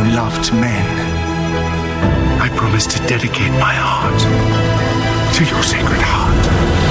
who loved men. I promise to dedicate my heart to your sacred heart.